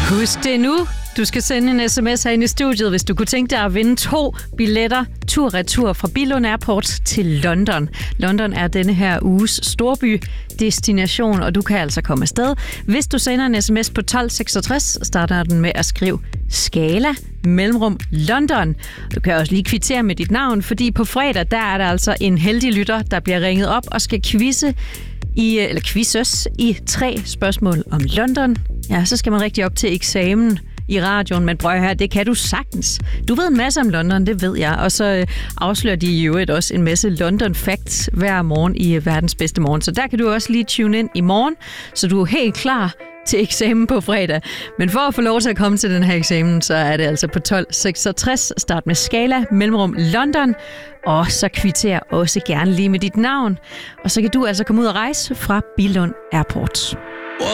Husk det nu. Du skal sende en sms herinde i studiet, hvis du kunne tænke dig at vinde 2 billetter tur-retur fra Billund Airport til London. London er denne her uges storby-destination, og du kan altså komme afsted. Hvis du sender en sms på 1266, starter den med at skrive Skala mellemrum London. Du kan også lige kvittere med dit navn, fordi på fredag der er der altså en heldig lytter, der bliver ringet op og skal quizzes i 3 spørgsmål om London. Ja, så skal man rigtig op til eksamen i radioen, men prøv her, det kan du sagtens. Du ved en masse om London, det ved jeg, og så afslører de i øvrigt også en masse London facts hver morgen i verdens bedste morgen. Så der kan du også lige tune ind i morgen, så du er helt klar til eksamen på fredag. Men for at få lov til at komme til den her eksamen, så er det altså på 1266. Start med Skala mellemrum London, og så kvitter også gerne lige med dit navn. Og så kan du altså komme ud og rejse fra Billund Airport.